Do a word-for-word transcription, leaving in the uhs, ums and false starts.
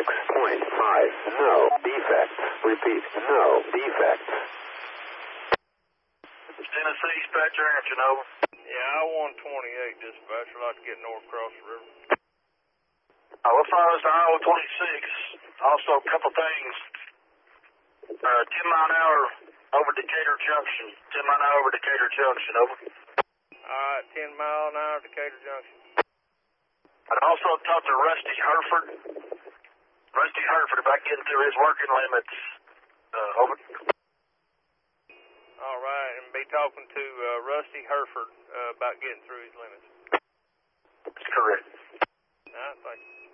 point five, no defects. Repeat, no defects. Tennessee, dispatcher, answer, over. Yeah, I one twenty-eight, dispatcher. I'd like to get north across the river. Uh, we'll follow us to Iowa twenty-six. Also, a couple things. Uh, ten mile an hour over Decatur Junction. ten mile an hour over Decatur Junction, over. Alright, ten mile an hour, Decatur Junction. I'd also talked to Rusty Herford. Rusty Herford about getting through his working limits. Uh, over. Alright, and be talking to uh, Rusty Herford uh, about getting through his limits. That's correct. Alright, thank you.